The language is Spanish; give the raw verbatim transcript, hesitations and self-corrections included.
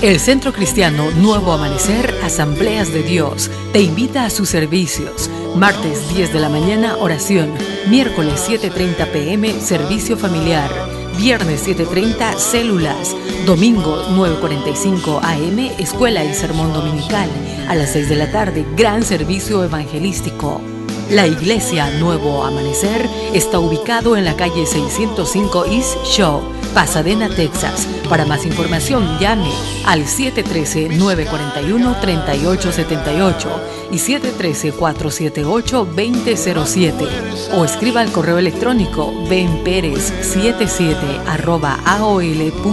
El Centro Cristiano Nuevo Amanecer, Asambleas de Dios, te invita a sus servicios. Martes diez de la mañana, oración. Miércoles siete y treinta pm, servicio familiar. Viernes siete y treinta, células. Domingo nueve y cuarenta y cinco am, escuela y sermón dominical. A las seis de la tarde, gran servicio evangelístico. La Iglesia Nuevo Amanecer está ubicado en la calle seiscientos cinco East Shaw, Pasadena, Texas. Para más información, llame al siete uno tres, nueve cuatro uno, tres ocho siete ocho y siete uno tres, cuatro siete ocho, dos cero cero siete o escriba al correo electrónico benperez setenta y siete arroba a o l punto com.